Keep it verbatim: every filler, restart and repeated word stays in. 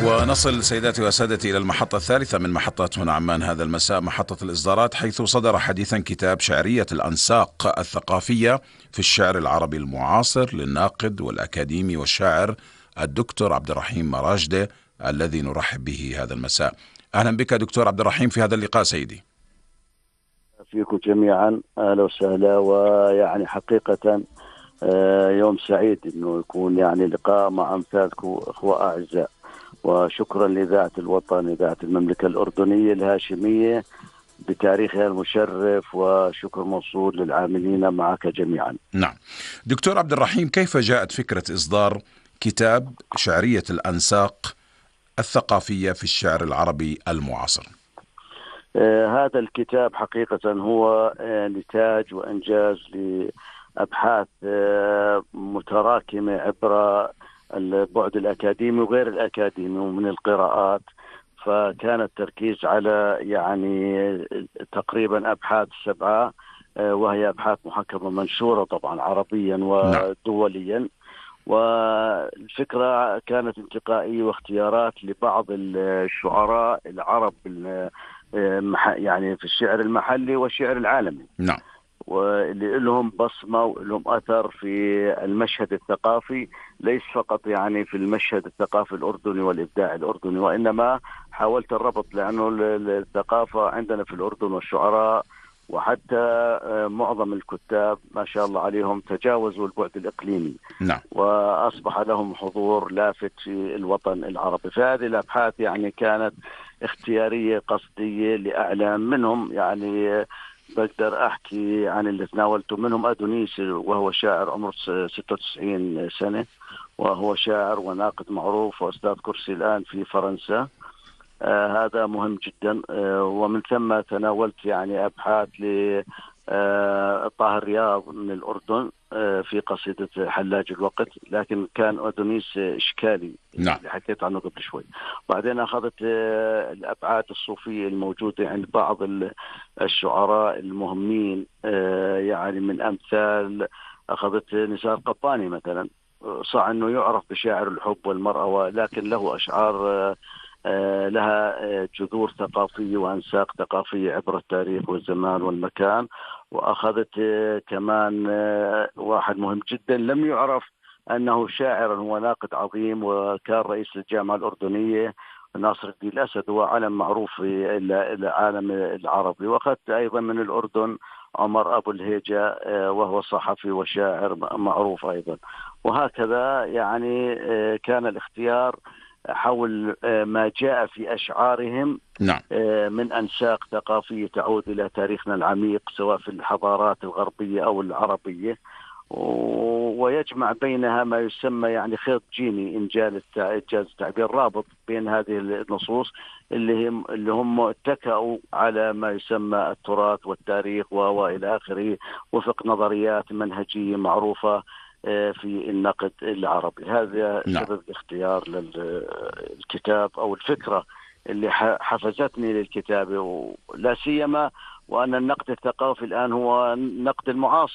ونصل سيداتي وسادتي إلى المحطة الثالثة من محطات هنا عمان هذا المساء، محطة الإصدارات، حيث صدر حديثا كتاب شعرية الأنساق الثقافية في الشعر العربي المعاصر للناقد والأكاديمي والشاعر الدكتور عبد الرحيم مراجدة، الذي نرحب به هذا المساء. أهلا بك دكتور عبد الرحيم في هذا اللقاء سيدي. فيكم جميعا، أهلا وسهلا. ويعني حقيقة يوم سعيد أنه يكون يعني لقاء مع أمثالكم أخوة أعزاء، وشكرا لإذاعة الوطن، إذاعة المملكة الأردنية الهاشمية بتاريخها المشرف، وشكر موصول للعاملين معك جميعا. نعم دكتور عبد الرحيم، كيف جاءت فكرة إصدار كتاب شعرية الأنساق الثقافية في الشعر العربي المعاصر؟ آه هذا الكتاب حقيقة هو آه نتاج وإنجاز لأبحاث آه متراكمة عبر البعد الأكاديمي وغير الأكاديمي ومن القراءات. فكان التركيز على يعني تقريبا أبحاث سبعة، وهي أبحاث محكمة منشورة طبعا عربيا ودوليا. والفكرة كانت انتقائية واختيارات لبعض الشعراء العرب يعني في الشعر المحلي والشعر العالمي، نعم، واللي لهم بصمة ولهم أثر في المشهد الثقافي، ليس فقط يعني في المشهد الثقافي الأردني والإبداع الأردني، وإنما حاولت الربط، لأنه الثقافة عندنا في الأردن والشعراء وحتى معظم الكتاب ما شاء الله عليهم تجاوزوا البعد الإقليمي، نعم، وأصبح لهم حضور لافت في الوطن العربي. فهذه الأبحاث يعني كانت اختيارية قصدية لأعلام منهم، يعني بقدر أحكي عن اللي تناولته منهم أدونيس، وهو شاعر عمره ستة وتسعين سنة، وهو شاعر وناقد معروف وأستاذ كرسي الآن في فرنسا. آه هذا مهم جدا. آه ومن ثم تناولت يعني أبحاث ل آه طاهر رياض من الأردن آه في قصيدة حلاج الوقت، لكن كان أدونيس إشكالي، نعم، اللي حكيت عنه قبل شوي. بعدين أخذت آه الأبعاد الصوفية الموجودة عند بعض الشعراء المهمين، آه يعني من أمثال أخذت نزار قباني مثلا، صح أنه يعرف بشاعر الحب والمرأة، ولكن له أشعار آه آه لها آه جذور ثقافية وأنساق ثقافية عبر التاريخ والزمان والمكان. وأخذت آه كمان آه واحد مهم جدا لم يعرف أنه شاعر، هو ناقد عظيم وكان رئيس الجامعة الأردنية، ناصر الدين الأسد، هو علم معروف في العالم العربي. وأخذت أيضا من الأردن عمر أبو الهيجة، آه وهو صحفي وشاعر معروف أيضا. وهكذا يعني آه كان الاختيار حول ما جاء في أشعارهم، نعم، من أنساق ثقافية تعود إلى تاريخنا العميق سواء في الحضارات الغربية أو العربية، ويجمع بينها ما يسمى يعني خيط جيني، إنجاز التعبير، رابط بين هذه النصوص اللي هم اللي هم اتكأوا على ما يسمى التراث والتاريخ وإلى آخره، وفق نظريات منهجية معروفة في النقد العربي. هذا نعم. سبب الاختيار للكتاب أو الفكرة اللي حفزتني للكتابة، ولا سيما وأن النقد الثقافي الآن هو نقد المعاصر.